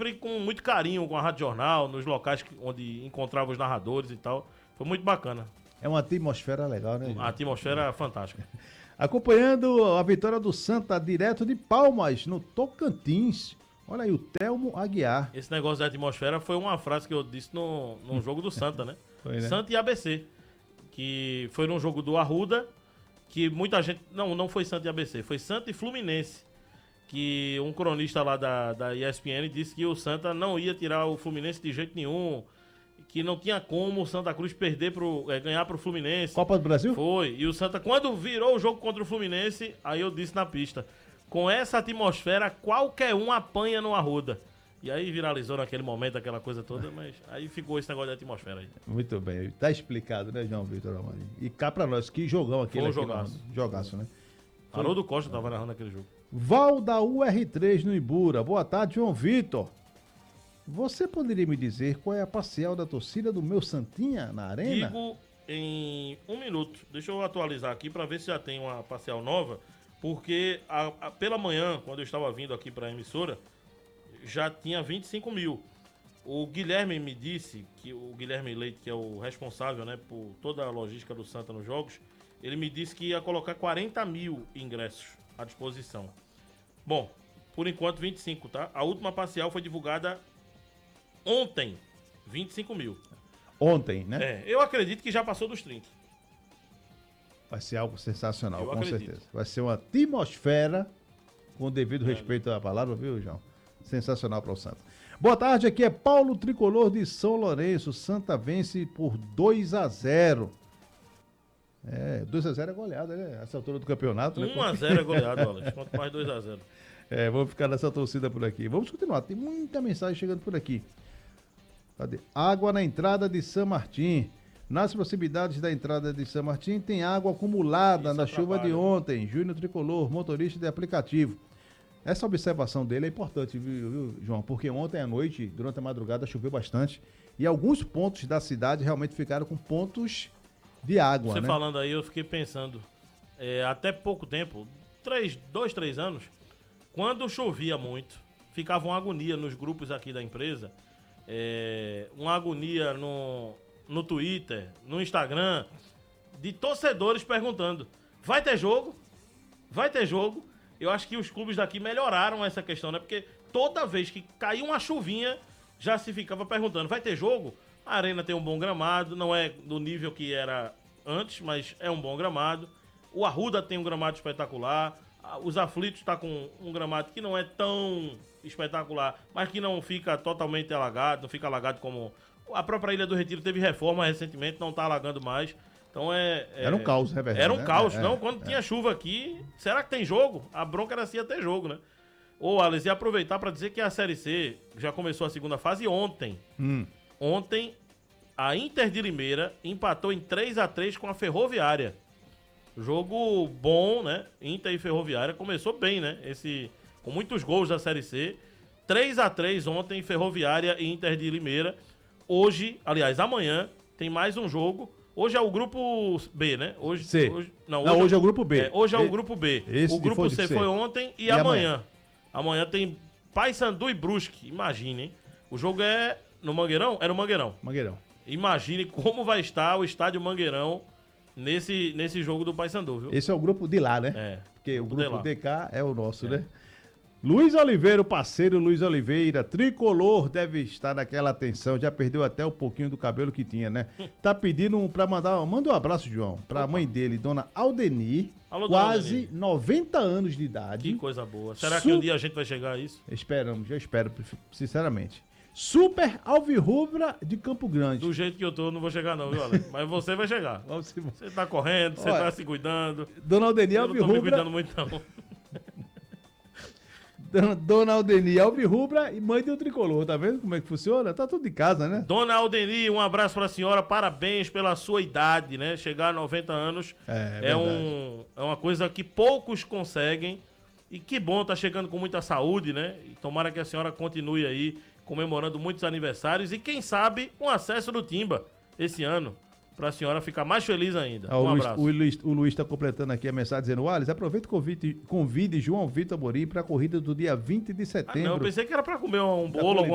sempre com muito carinho com a Rádio Jornal, nos locais onde encontrava os narradores e tal. Foi muito bacana. É uma atmosfera legal, né? A atmosfera é fantástica. Acompanhando a vitória do Santa direto de Palmas, no Tocantins. Olha aí, o Telmo Aguiar. Esse negócio da atmosfera foi uma frase que eu disse num jogo do Santa, né? Foi, né? Santa e ABC. Que foi num jogo do Arruda, que muita gente... Não foi Santa e ABC, foi Santa e Fluminense. Que um cronista lá da ESPN disse que o Santa não ia tirar o Fluminense de jeito nenhum, que não tinha como o Santa Cruz ganhar pro Fluminense. Copa do Brasil? Foi. E o Santa, quando virou o jogo contra o Fluminense, aí eu disse na pista, com essa atmosfera, qualquer um apanha no Arruda. E aí viralizou naquele momento, aquela coisa toda, mas aí ficou esse negócio de atmosfera aí. Muito bem, tá explicado, né, João Vitor Amarim? E cá pra nós, que jogão aquele. Foi um jogaço. Jogaço, né? Haroldo Costa tava narrando aquele jogo. Val da UR3 no Ibura. Boa tarde, João Vitor. Você poderia me dizer qual é a parcial da torcida do meu Santinha na arena? Digo em 1 minuto. Deixa eu atualizar aqui para ver se já tem uma parcial nova, porque pela manhã, quando eu estava vindo aqui para a emissora, já tinha 25 mil. O Guilherme me disse, que o Guilherme Leite, que é o responsável, né, por toda a logística do Santa nos jogos, ele me disse que ia colocar 40 mil ingressos à disposição. Bom, por enquanto 25, tá? A última parcial foi divulgada ontem, 25 mil. Ontem, né? É, eu acredito que já passou dos 30. Vai ser algo sensacional, Eu com acredito. certeza. Vai ser uma atmosfera, com o devido respeito à palavra, viu, João? Sensacional para o Santa. Boa tarde, aqui é Paulo Tricolor de São Lourenço. Santa vence por 2-0. 2-0 é goleada, né? Essa altura do campeonato. 1-0 é goleado, Alex. Quanto mais 2-0. Vamos ficar nessa torcida por aqui. Vamos continuar, tem muita mensagem chegando por aqui. Cadê? Água na entrada de São Martim. Nas proximidades da entrada de São Martim tem água acumulada na chuva de ontem. Júnior Tricolor, motorista de aplicativo. Essa observação dele é importante, viu, João? Porque ontem à noite, durante a madrugada, choveu bastante. E alguns pontos da cidade realmente ficaram com pontos de água, Você né? falando aí, eu fiquei pensando, até pouco tempo, 2, 3 anos, quando chovia muito, ficava uma agonia nos grupos aqui da empresa, uma agonia no Twitter, no Instagram, de torcedores perguntando, vai ter jogo? Vai ter jogo? Eu acho que os clubes daqui melhoraram essa questão, né? Porque toda vez que caiu uma chuvinha, já se ficava perguntando, vai ter jogo? A arena tem um bom gramado, não é do nível que era antes, mas é um bom gramado. O Arruda tem um gramado espetacular. Os Aflitos está com um gramado que não é tão espetacular, mas que não fica totalmente alagado, não fica alagado como... A própria Ilha do Retiro teve reforma recentemente, não está alagando mais. Então Era um caos, é verdade. Era um né? caos, não? Quando tinha chuva aqui, será que tem jogo? A bronca era se ia ter jogo, né? Ô, Alex, e aproveitar para dizer que a Série C já começou a segunda fase ontem. Ontem, a Inter de Limeira empatou em 3-3 com a Ferroviária. Jogo bom, né? Inter e Ferroviária começou bem, né? Com muitos gols da Série C. 3-3 ontem, Ferroviária e Inter de Limeira. Hoje, aliás, amanhã, tem mais um jogo. Hoje é o grupo B, né? Hoje é o grupo B. Hoje é o grupo B. O grupo C foi ontem e amanhã. Amanhã tem Paysandu e Brusque. Imagine, hein? O jogo é no Mangueirão? É no Mangueirão. Imagine como vai estar o estádio Mangueirão nesse jogo do Paysandu, viu? Esse é o grupo de lá, né? É. Porque o grupo DK é o nosso, né? Luiz Oliveira, o parceiro Luiz Oliveira, tricolor, deve estar naquela atenção, já perdeu até um pouquinho do cabelo que tinha, né? Tá pedindo pra manda um abraço, João, pra mãe dele, dona Aldenir, Alô, quase Aldenir. 90 anos de idade. Que coisa boa. Será que um dia a gente vai chegar a isso? Esperamos, eu espero, sinceramente. Super alvirrubra de Campo Grande. Do jeito que eu tô, eu não vou chegar não, viu, Alex? Mas você vai chegar. Você tá correndo, você tá se cuidando. Dona Aldenir eu não tô me alvirrubra... cuidando muito, não. Dona Aldenir alvirrubra e mãe do tricolor, tá vendo como é que funciona? Tá tudo em casa, né? Dona Aldenir, um abraço pra senhora, parabéns pela sua idade, né? Chegar a 90 anos é uma coisa que poucos conseguem e que bom, tá chegando com muita saúde, né? E tomara que a senhora continue aí comemorando muitos aniversários e quem sabe um acesso do Timba esse ano. Pra senhora ficar mais feliz ainda. Um abraço. O Luiz tá completando aqui a mensagem dizendo, Alisson, aproveita e convide João Vitor Amorim pra corrida do dia 20 de setembro. Não, eu pensei que era pra comer um bolo, alguma